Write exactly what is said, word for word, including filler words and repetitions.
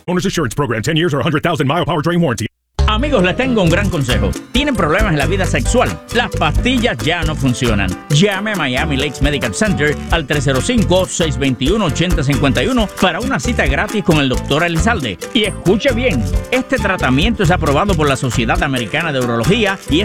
Owner's Assurance Program, ten years or one hundred thousand mile powertrain warranty. Amigos, les tengo un gran consejo. ¿Tienen problemas en la vida sexual? Las pastillas ya no funcionan. Llame a Miami Lakes Medical Center al tres cero cinco, seis dos uno, ocho cero cinco uno para una cita gratis con el doctor Elizalde. Y escuche bien, este tratamiento es aprobado por la Sociedad Americana de Urología y es